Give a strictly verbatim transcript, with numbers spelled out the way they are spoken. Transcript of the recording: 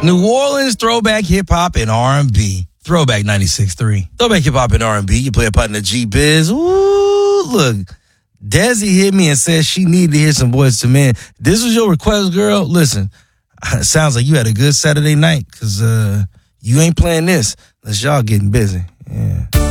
New Orleans throwback hip hop and R and B. Throwback ninety-six point three. Throwback hip hop and R and B. You play a part in the G-Biz. Ooh, look. Desi hit me and said she needed to hear some Boyz two Men. This was your request, girl? Listen, it sounds like you had a good Saturday night because uh, you ain't playing this unless y'all getting busy. Yeah.